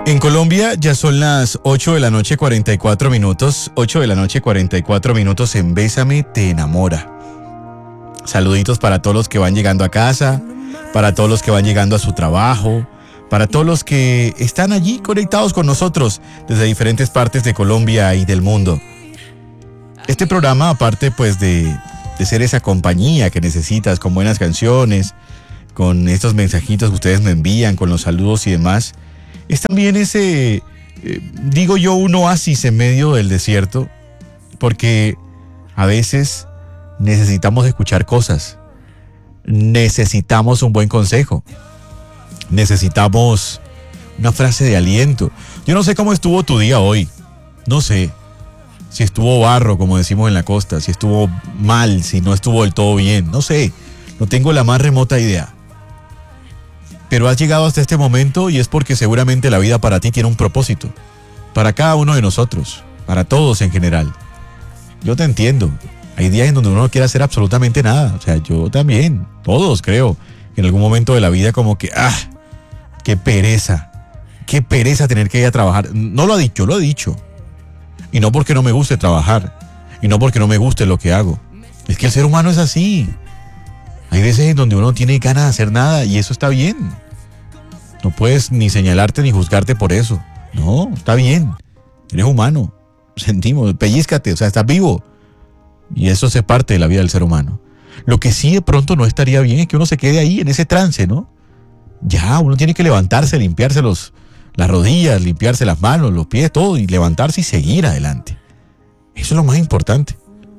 En Colombia ya son las 8 de la noche 44 minutos, 8 de la noche 44 minutos en Bésame te enamora. Saluditos para todos los que van llegando a casa, para todos los que van llegando a su trabajo, para todos los que están allí conectados con nosotros desde diferentes partes de Colombia y del mundo. Este programa, aparte pues de ser esa compañía que necesitas con buenas canciones, con estos mensajitos que ustedes me envían, con los saludos y demás, es también ese, digo yo, un oasis en medio del desierto, porque a veces necesitamos escuchar cosas, necesitamos un buen consejo, necesitamos una frase de aliento. Yo no sé cómo estuvo tu día hoy, no sé si estuvo barro, como decimos en la costa, si estuvo mal, si no estuvo del todo bien, no sé, no tengo la más remota idea. Pero has llegado hasta este momento y es porque seguramente la vida para ti tiene un propósito. Para cada uno de nosotros, para todos en general. Yo te entiendo. Hay días en donde uno no quiere hacer absolutamente nada. O sea, yo también, todos creo, en algún momento de la vida como que, qué pereza tener que ir a trabajar. No lo he dicho, lo he dicho. Y no porque no me guste trabajar, y no porque no me guste lo que hago. Es que el ser humano es así. Hay veces en donde uno no tiene ganas de hacer nada y eso está bien. No puedes ni señalarte ni juzgarte por eso. No, está bien. Eres humano. Sentimos, pellízcate, o sea, estás vivo. Y eso hace parte de la vida del ser humano. Lo que sí de pronto no estaría bien es que uno se quede ahí en ese trance, ¿no? Ya, uno tiene que levantarse, limpiarse las rodillas, limpiarse las manos, los pies, todo, y levantarse y seguir adelante. Eso es lo más importante.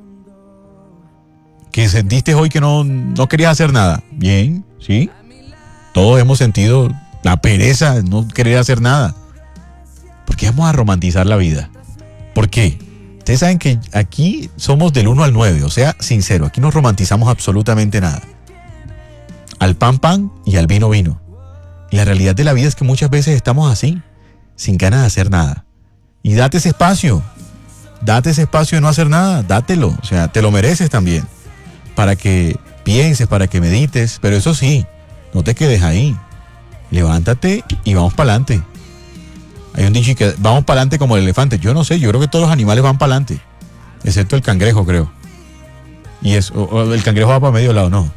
Que sentiste hoy que no querías hacer nada. Bien, ¿sí? Todos hemos sentido la pereza, no querer hacer nada. ¿Por qué vamos a romantizar la vida? ¿Por qué? Ustedes saben que aquí somos del 1 al 9, o sea, sincero, aquí no romantizamos absolutamente nada. Al pan, pan y al vino, vino. Y la realidad de la vida es que muchas veces estamos así, sin ganas de hacer nada. Y date ese espacio de no hacer nada, dátelo, o sea, te lo mereces también. Para que pienses, para que medites, pero eso sí, no te quedes ahí. Levántate y vamos para adelante. Hay un dicho que vamos para adelante como el elefante. Yo no sé, yo creo que todos los animales van para adelante, excepto el cangrejo, creo. Y o el cangrejo va para medio lado, no.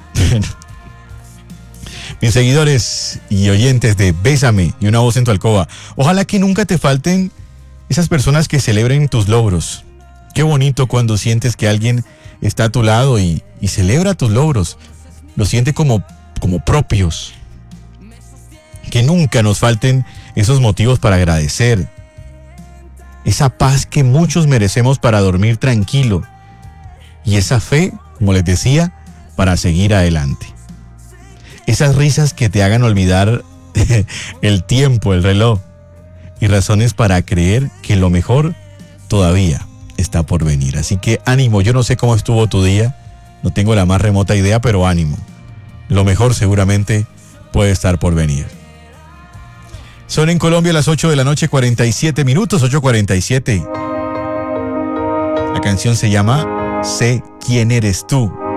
Mis seguidores y oyentes de Bésame y Una Voz en tu Alcoba, ojalá que nunca te falten esas personas que celebren tus logros. Qué bonito cuando sientes que alguien está a tu lado y celebra tus logros, los siente como propios. Que nunca nos falten esos motivos para agradecer, esa paz que muchos merecemos para dormir tranquilo y esa fe, como les decía, para seguir adelante. Esas risas que te hagan olvidar el tiempo, el reloj y razones para creer que lo mejor todavía está por venir. Así que ánimo, yo no sé cómo estuvo tu día, no tengo la más remota idea, pero ánimo. Lo mejor seguramente puede estar por venir. Son en Colombia las 8 de la noche 47 minutos, 8:47. La canción se llama Sé quién eres tú.